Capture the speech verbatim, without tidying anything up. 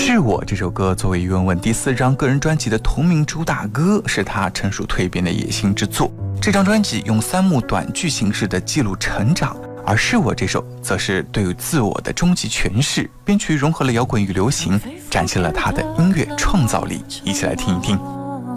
是我这首歌作为于文文第四张个人专辑的同名主打歌，是他成熟蜕变的野心之作。这张专辑用三幕短剧形式的记录成长，而是我这首则是对于自我的终极诠释，编曲融合了摇滚与流行，展现了他的音乐创造力。一起来听一听。